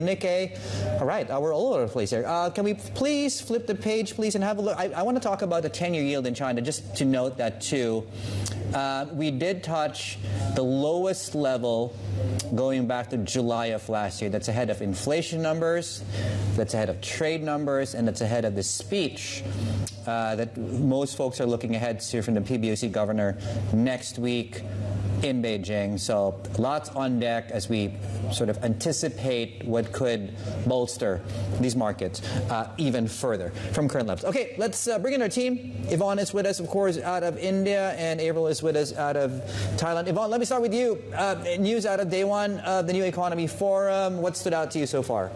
Nikkei. All right, we're all over the place here. Can we please flip the page, please, and have a look? I want to talk about the 10-year yield in China, just to note that, too. We did touch the lowest level going back to July of last year. That's ahead of inflation numbers, that's ahead of trade numbers, and that's ahead of the speech that most folks are looking ahead to from the PBOC governor next week in Beijing. So lots on deck as we sort of anticipate what could bolster these markets even further from current levels. Okay, let's bring in our team. Yvonne is with us, of course, out of India, and April is with us out of Thailand. Yvonne, let me start with you. News out of day one of the New Economy Forum. What stood out to you so far?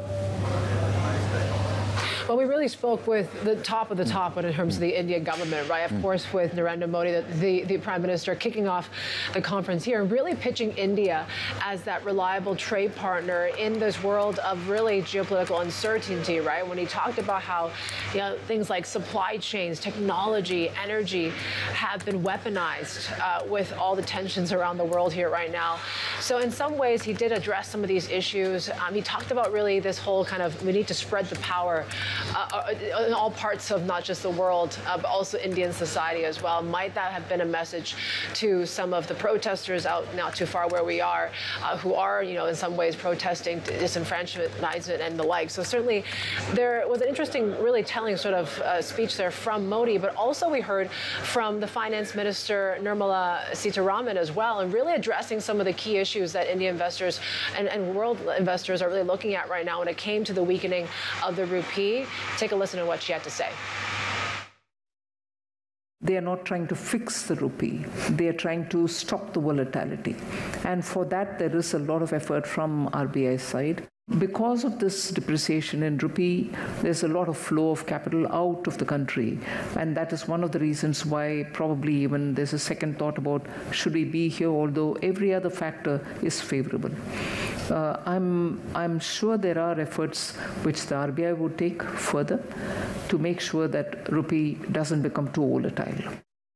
Well, we really spoke with the top of the top in terms of the Indian government, right? Of course, with Narendra Modi, the Prime Minister, kicking off the conference here and really pitching India as that reliable trade partner in this world of really geopolitical uncertainty, right? When he talked about how, you know, things like supply chains, technology, energy have been weaponized with all the tensions around the world here right now. So in some ways, he did address some of these issues. He talked about really this whole kind of, we need to spread the power in all parts of not just the world, but also Indian society as well. Might that have been a message to some of the protesters out not too far where we are, who are, you know, in some ways protesting disenfranchisement and the like? So certainly there was an interesting, really telling sort of speech there from Modi, but also we heard from the Finance Minister Nirmala Sitharaman as well, and really addressing some of the key issues that Indian investors and world investors are really looking at right now when it came to the weakening of the rupee. Take a listen to what she had to say. They are not trying to fix the rupee. They are trying to stop the volatility. And for that, there is a lot of effort from RBI's side. Because of this depreciation in rupee, there's a lot of flow of capital out of the country. And that is one of the reasons why probably even there's a second thought about should we be here, although every other factor is favorable. I'm sure there are efforts which the RBI would take further to make sure that rupee doesn't become too volatile.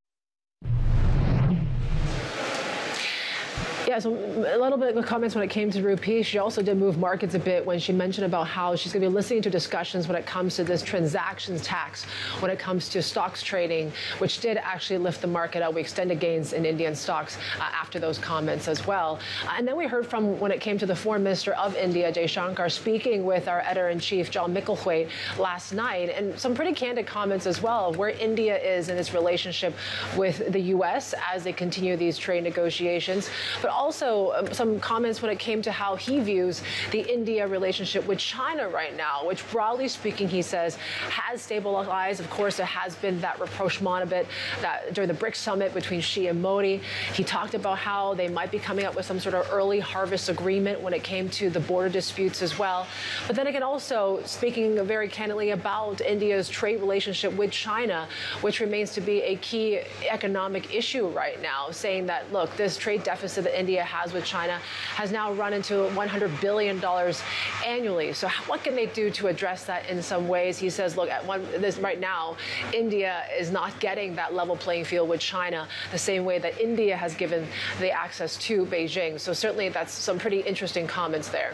Yeah, so a little bit of comments when it came to rupee. She also did move markets a bit when she mentioned about how she's going to be listening to discussions when it comes to this transactions tax, when it comes to stocks trading, which did actually lift the market up. We extended gains in Indian stocks after those comments as well. And then we heard from, when it came to the Foreign Minister of India, Jaishankar, speaking with our editor-in-chief, John Micklethwait, last night, and some pretty candid comments as well of where India is in its relationship with the U.S. as they continue these trade negotiations, but also some comments when it came to how he views the India relationship with China right now, which broadly speaking, he says, has stabilized. Of course, there has been that rapprochement a bit that during the BRICS summit between Xi and Modi. He talked about how they might be coming up with some sort of early harvest agreement when it came to the border disputes as well. But then again, also speaking very candidly about India's trade relationship with China, which remains to be a key economic issue right now, saying that, look, this trade deficit that India has with China has now run into $100 billion annually. So what can they do to address that in some ways? He says, look, right now, India is not getting that level playing field with China the same way that India has given the access to Beijing. So certainly that's some pretty interesting comments there.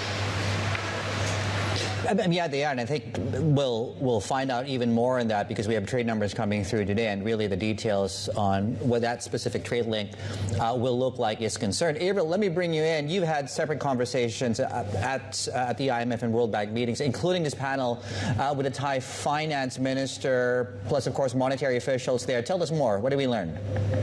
Yeah, they are, and I think we'll find out even more in that because we have trade numbers coming through today, and really the details on what that specific trade link will look like is concerned. April, let me bring you in. You've had separate conversations at the IMF and World Bank meetings, including this panel with the Thai finance minister, plus, of course, monetary officials there. Tell us more. What did we learn?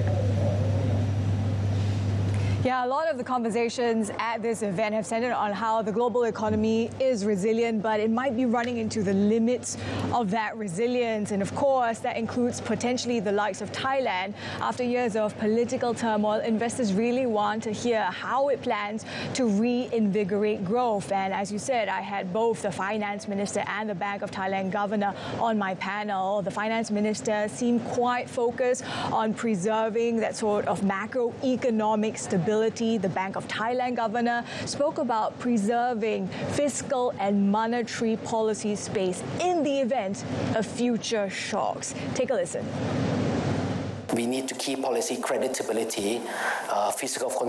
Yeah, a lot of the conversations at this event have centered on how the global economy is resilient, but it might be running into the limits of that resilience. And of course, that includes potentially the likes of Thailand. After years of political turmoil, investors really want to hear how it plans to reinvigorate growth. And as you said, I had both the finance minister and the Bank of Thailand governor on my panel. The finance minister seemed quite focused on preserving that sort of macroeconomic stability. The Bank of Thailand governor spoke about preserving fiscal and monetary policy space in the event of future shocks. Take a listen. We need to keep policy credibility, fiscal